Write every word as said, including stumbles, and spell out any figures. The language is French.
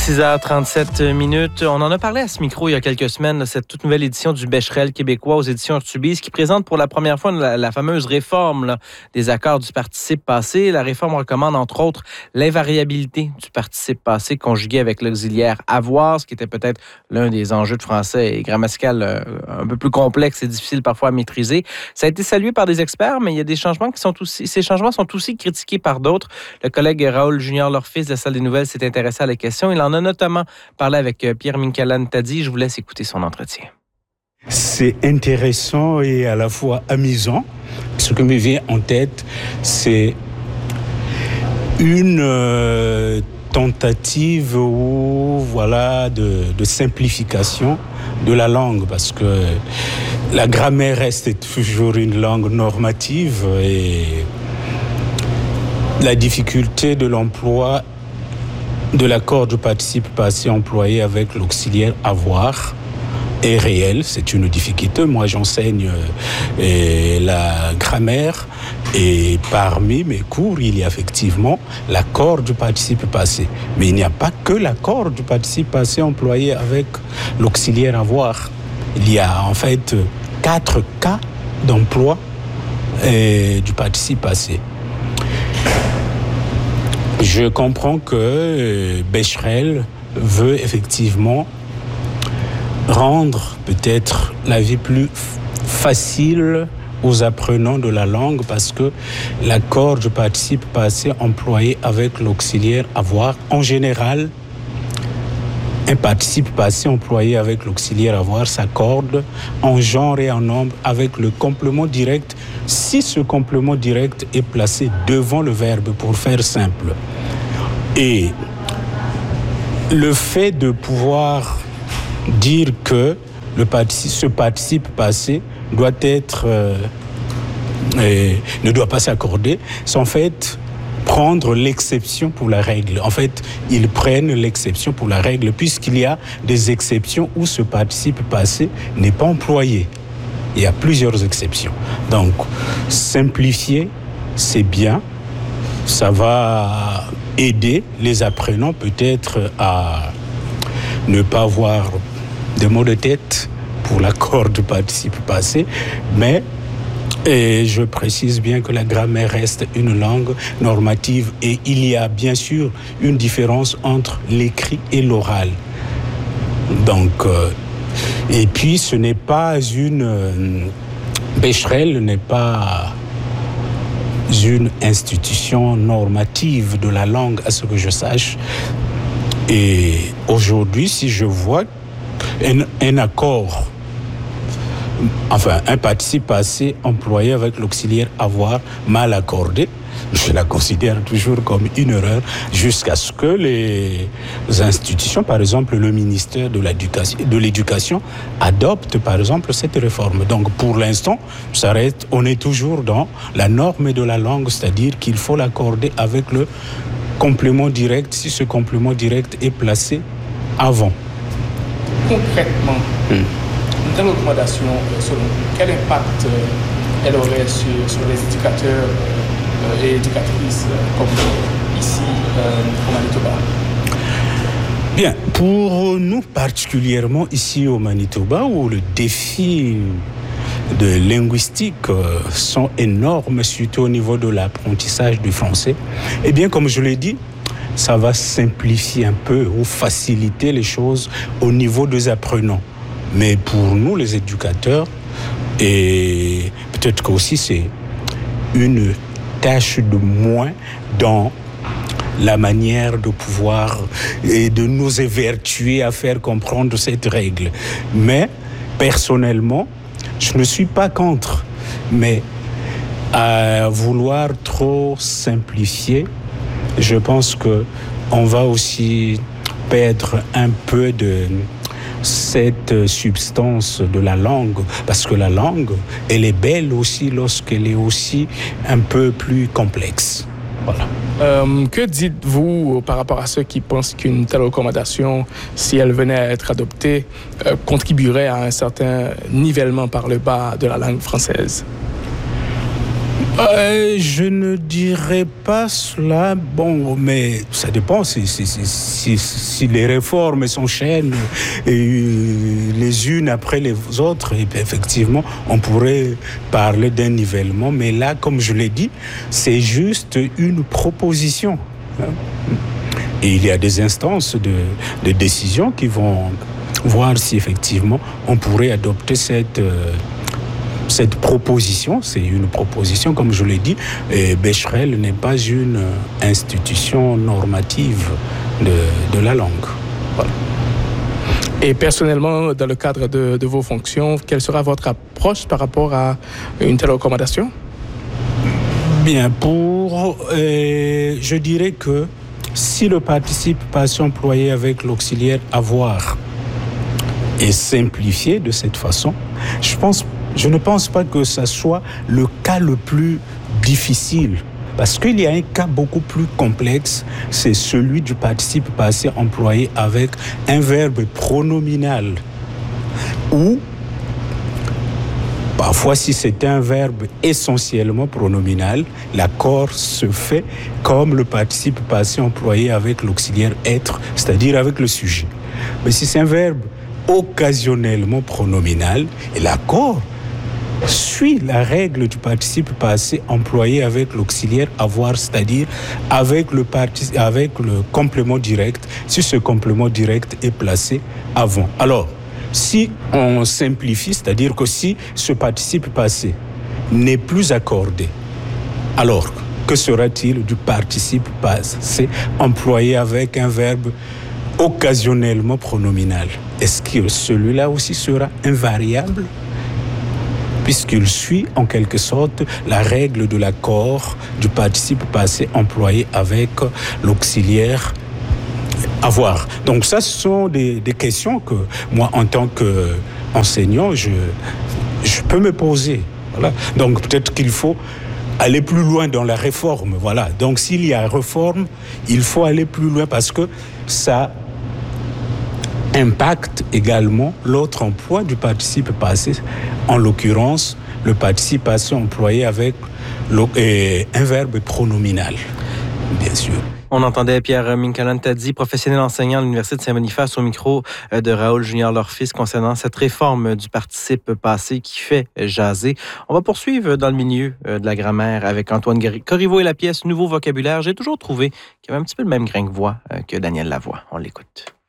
six heures trente-sept minutes. On en a parlé à ce micro il y a quelques semaines, de cette toute nouvelle édition du Becherel québécois aux éditions Urtubise qui présente pour la première fois la, la fameuse réforme là, des accords du participe passé. La réforme recommande entre autres l'invariabilité du participe passé conjugué avec l'auxiliaire avoir, ce qui était peut-être l'un des enjeux de français et grammatical euh, un peu plus complexe et difficile parfois à maîtriser. Ça a été salué par des experts, mais il y a des changements qui sont aussi, ces changements sont aussi critiqués par d'autres. Le collègue Raoul Junior Lorfils de la Salle des Nouvelles s'est intéressé à la question. Il en a notamment parlé avec Pierre Minkalan-Tadi. Je vous laisse écouter son entretien. C'est intéressant et à la fois amusant. Ce qui me vient en tête, c'est une euh, tentative ou, voilà, de, de simplification de la langue, parce que la grammaire reste toujours une langue normative et la difficulté de l'emploi de l'accord du participe passé employé avec l'auxiliaire avoir est réelle. C'est une difficulté. Moi, j'enseigne euh, la grammaire et parmi mes cours, il y a effectivement l'accord du participe passé. Mais il n'y a pas que l'accord du participe passé employé avec l'auxiliaire avoir. Il y a en fait quatre cas d'emploi euh, du participe passé. Je comprends que euh, Becherel veut effectivement rendre peut-être la vie plus f- facile aux apprenants de la langue, parce que l'accord du participe passé employé avec l'auxiliaire avoir, en général, un participe passé employé avec l'auxiliaire avoir s'accorde en genre et en nombre avec le complément direct si ce complément direct est placé devant le verbe, pour faire simple. Et le fait de pouvoir dire que le participe, ce participe passé doit être, euh, euh, ne doit pas s'accorder, c'est en fait prendre l'exception pour la règle. En fait, ils prennent l'exception pour la règle, puisqu'il y a des exceptions où ce participe passé n'est pas employé. Il y a plusieurs exceptions. Donc, simplifier, c'est bien. Ça va aider les apprenants peut-être à ne pas avoir de mots de tête pour l'accord du participe passé, mais et je précise bien que la grammaire reste une langue normative et il y a bien sûr une différence entre l'écrit et l'oral. Donc, euh, et puis ce n'est pas une... Euh, Becherel n'est pas une institution normative de la langue, à ce que je sache. Et aujourd'hui, si je vois un, un accord, enfin, un participe passé employé avec l'auxiliaire avoir mal accordé, je la considère toujours comme une erreur, jusqu'à ce que les institutions, par exemple le ministère de l'éducation, de l'éducation adopte par exemple cette réforme. Donc pour l'instant, ça reste, on est toujours dans la norme de la langue, c'est-à-dire qu'il faut l'accorder avec le complément direct si ce complément direct est placé avant. Concrètement, hmm. une telle recommandation, selon quel impact elle aurait sur, sur les éducateurs et éducatrices comme ici euh, au Manitoba? Bien, pour nous particulièrement ici au Manitoba, où le défi de linguistique euh, sont énormes, surtout au niveau de l'apprentissage du français, eh bien, comme je l'ai dit, ça va simplifier un peu ou faciliter les choses au niveau des apprenants. Mais pour nous, les éducateurs, et peut-être qu'aussi c'est une tâche de moins dans la manière de pouvoir et de nous évertuer à faire comprendre cette règle. Mais personnellement, je ne suis pas contre, mais à vouloir trop simplifier, je pense que on va aussi perdre un peu de cette substance de la langue, parce que la langue, elle est belle aussi lorsqu'elle est aussi un peu plus complexe. Voilà. Euh, que dites-vous par rapport à ceux qui pensent qu'une telle recommandation, si elle venait à être adoptée, euh, contribuerait à un certain nivellement par le bas de la langue française? Euh, je ne dirais pas cela. Bon, mais ça dépend si, si, si, si, si les réformes s'enchaînent et les unes après les autres. Et effectivement, on pourrait parler d'un nivellement. Mais là, comme je l'ai dit, c'est juste une proposition. Et il y a des instances de, de décision qui vont voir si effectivement on pourrait adopter cette... Euh, Cette proposition, c'est une proposition, comme je l'ai dit, et Becherel n'est pas une institution normative de, de la langue. Voilà. Et personnellement, dans le cadre de, de vos fonctions, quelle sera votre approche par rapport à une telle recommandation? Bien, pour, euh, je dirais que si le participe passé employé avec l'auxiliaire avoir est simplifié de cette façon, je pense Je ne pense pas que ce soit le cas le plus difficile. Parce qu'il y a un cas beaucoup plus complexe, c'est celui du participe passé employé avec un verbe pronominal. Ou, parfois, si c'est un verbe essentiellement pronominal, l'accord se fait comme le participe passé employé avec l'auxiliaire être, c'est-à-dire avec le sujet. Mais si c'est un verbe occasionnellement pronominal, et l'accord suit la règle du participe passé employé avec l'auxiliaire avoir, c'est-à-dire avec le, partic- avec le complément direct, si ce complément direct est placé avant. Alors, si on simplifie, c'est-à-dire que si ce participe passé n'est plus accordé, alors que sera-t-il du participe passé employé avec un verbe occasionnellement pronominal? Est-ce que celui-là aussi sera invariable? Puisqu'il suit en quelque sorte la règle de l'accord du participe passé employé avec l'auxiliaire avoir. Donc ça, ce sont des, des questions que moi, en tant qu'enseignant, je, je peux me poser. Voilà. Donc peut-être qu'il faut aller plus loin dans la réforme. Voilà. Donc s'il y a réforme, il faut aller plus loin parce que ça impacte également l'autre emploi du participe passé, en l'occurrence le participe passé employé avec un verbe pronominal, bien sûr. On entendait Pierre Minkalan-Taddy, professionnel enseignant à l'Université de Saint-Boniface, au micro de Raoul Junior-Lorfils concernant cette réforme du participe passé qui fait jaser. On va poursuivre dans le milieu de la grammaire avec Antoine Corriveau et la pièce Nouveau vocabulaire. J'ai toujours trouvé qu'il y avait un petit peu le même grain de voix que Daniel Lavoie. On l'écoute.